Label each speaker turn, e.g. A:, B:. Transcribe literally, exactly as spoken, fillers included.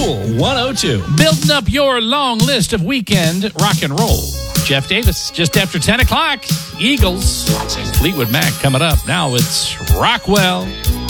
A: Cool one oh two. Building up your long list of weekend rock and roll. Jeff Davis, just after ten o'clock. Eagles. Fleetwood Mac coming up. Now it's Rockwell.